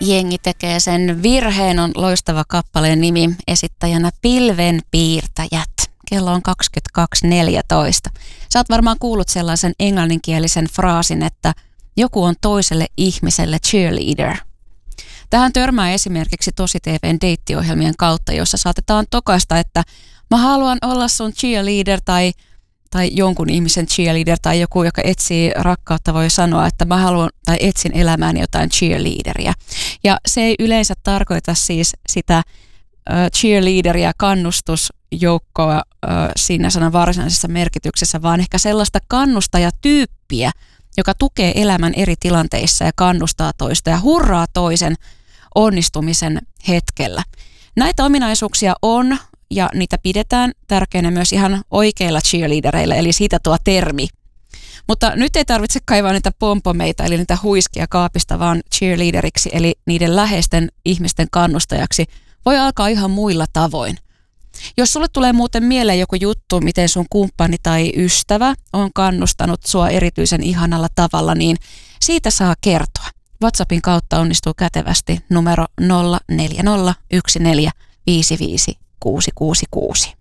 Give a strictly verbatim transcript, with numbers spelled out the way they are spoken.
jengi tekee sen virheen, on loistava kappaleen nimi, esittäjänä Pilvenpiirtäjät. Kello on kaksikymmentäkaksi neljätoista. Sä oot varmaan kuullut sellaisen englanninkielisen fraasin, että joku on toiselle ihmiselle cheerleader. Tähän törmää esimerkiksi tosi T V:n deittiohjelmien kautta, jossa saatetaan tokaista, että mä haluan olla sun cheerleader tai, tai jonkun ihmisen cheerleader tai joku, joka etsii rakkautta, voi sanoa, että mä haluan tai etsin elämään jotain cheerleaderia. Ja se ei yleensä tarkoita siis sitä uh, cheerleaderia, kannustusjoukkoa uh, siinä sanan varsinaisessa merkityksessä, vaan ehkä sellaista kannustajatyyppiä, joka tukee elämän eri tilanteissa ja kannustaa toista ja hurraa toisen onnistumisen hetkellä. Näitä ominaisuuksia on ja niitä pidetään tärkeänä myös ihan oikeilla cheerleadereilla, eli siitä tuo termi. Mutta nyt ei tarvitse kaivaa niitä pompomeita, eli niitä huiskia kaapista, vaan cheerleaderiksi, eli niiden läheisten ihmisten kannustajaksi, voi alkaa ihan muilla tavoin. Jos sulle tulee muuten mieleen joku juttu, miten sun kumppani tai ystävä on kannustanut sua erityisen ihanalla tavalla, niin siitä saa kertoa. WhatsAppin kautta onnistuu kätevästi numero nolla neljä nolla yksi neljä viisi viisi kuusi kuusi kuusi.